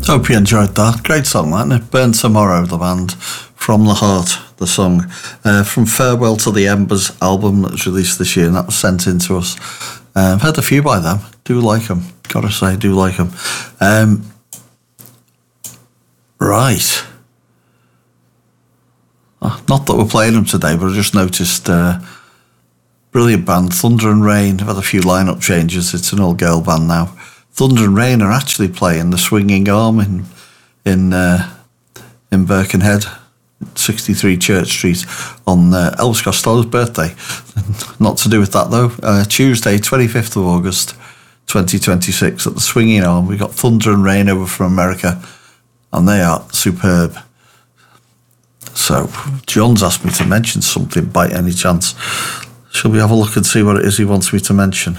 Hope you enjoyed that. Great song, wasn't it? Burn Tomorrow, the band. From the Heart, the song. From Farewell to the Embers album that was released this year, and that was sent in to us. I've heard a few by them. Do like them. Gotta say, do like them. Right. Not that we're playing them today, but I just noticed brilliant band, Thunder and Rain. I've had a few lineup changes. It's an all-girl band now. Thunder and Rain are actually playing the Swinging Arm in Birkenhead, 63 Church Street, on Elvis Costello's birthday. Not to do with that though. Tuesday, 25th of August, 2026, at the Swinging Arm. We've got Thunder and Rain over from America, and they are superb. So, John's asked me to mention something by any chance. Shall we have a look and see what it is he wants me to mention?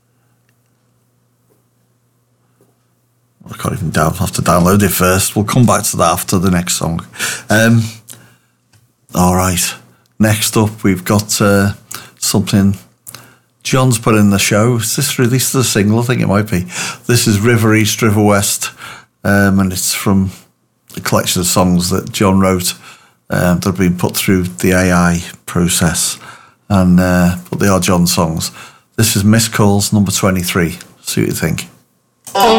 I can't even have to download it first. We'll come back to that after the next song. All right. Next up, we've got something John's put in the show. Is this released as a single? I think it might be. This is River East, River West, and it's from a collection of songs that John wrote that have been put through the AI process, and but they are John's songs. This is Missed Calls, number 23. See what you think.